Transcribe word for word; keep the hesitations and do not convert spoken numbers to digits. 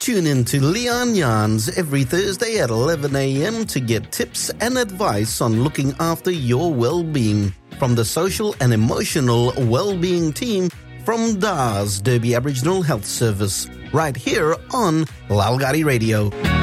Tune in to Leon Yarns every Thursday at eleven a.m. to get tips and advice on looking after your well-being from the social and emotional well-being team from D A R S, Derby Aboriginal Health Service, right here on Lalgadi Radio.